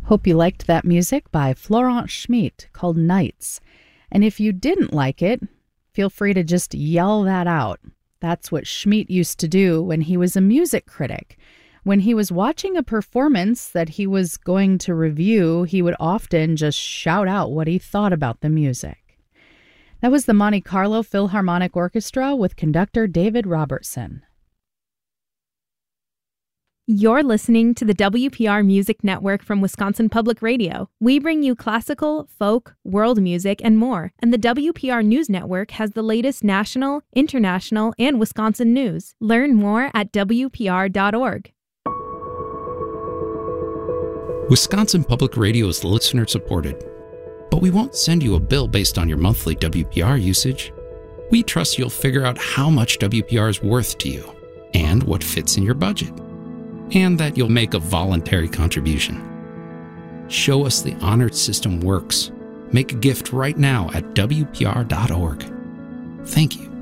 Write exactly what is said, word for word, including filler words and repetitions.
Hope you liked that music by Florent Schmidt called Nights. And if you didn't like it, feel free to just yell that out. That's what Schmidt used to do when he was a music critic. When he was watching a performance that he was going to review, he would often just shout out what he thought about the music. That was the Monte Carlo Philharmonic Orchestra with conductor David Robertson. You're listening to the W P R Music Network from Wisconsin Public Radio. We bring you classical, folk, world music, and more. And the W P R News Network has the latest national, international, and Wisconsin news. Learn more at W P R dot org. Wisconsin Public Radio is listener-supported, but we won't send you a bill based on your monthly W P R usage. We trust you'll figure out how much W P R is worth to you and what fits in your budget, and that you'll make a voluntary contribution. Show us the honored system works. Make a gift right now at W P R dot org. Thank you.